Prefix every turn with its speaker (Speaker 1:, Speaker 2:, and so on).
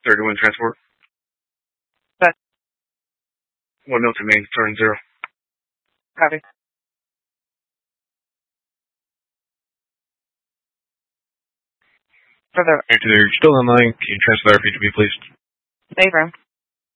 Speaker 1: 31 transport.
Speaker 2: Set.
Speaker 1: 1 Milton Main, turn 0.
Speaker 2: Copy. Further.
Speaker 1: You're still online. Can you transfer that repeat to me, please?
Speaker 2: Affirm.